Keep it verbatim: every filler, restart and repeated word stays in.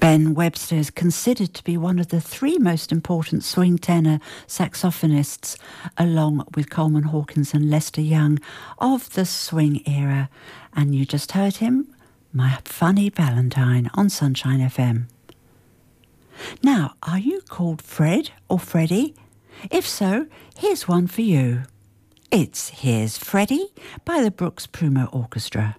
Ben Webster is considered to be one of the three most important swing tenor saxophonists, along with Coleman Hawkins and Lester Young, of the swing era. And you just heard him, My Funny Valentine, on Sunshine F M. Now, are you called Fred or Freddie? If so, here's one for you. It's Here's Freddie by the Brooks Prumo Orchestra.